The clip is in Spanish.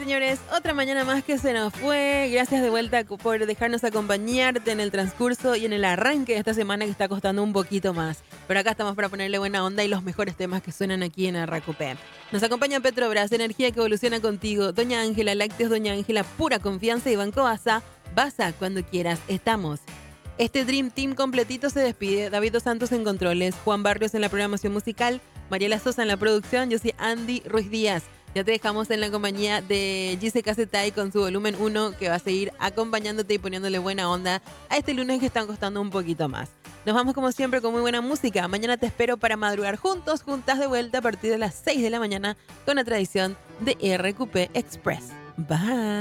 señores, otra mañana más que se nos fue. Gracias de vuelta por dejarnos acompañarte en el transcurso y en el arranque de esta semana que está costando un poquito más. Pero acá estamos para ponerle buena onda y los mejores temas que suenan aquí en Arracupé. Nos acompaña Petrobras, energía que evoluciona contigo. Doña Ángela, lácteos Doña Ángela, pura confianza y Banco Asa. Basa cuando quieras, estamos. Este Dream Team completito se despide. David Dos Santos en controles, Juan Barrios en la programación musical, Mariela Sosa en la producción, yo soy Andy Ruiz Díaz. Ya te dejamos en la compañía de Gise Casetay con su volumen 1 que va a seguir acompañándote y poniéndole buena onda a este lunes que están costando un poquito más. Nos vamos como siempre con muy buena música. Mañana te espero para madrugar juntos, juntas de vuelta a partir de las 6 de la mañana con la tradición de RQP Express. Bye.